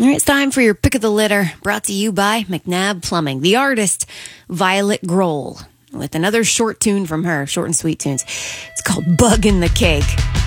right, it's time for your pick of the litter, brought to you by McNabb Plumbing. The artist, Violet Grohl, with another short tune from her, short and sweet tunes. It's called Bug in the Cake.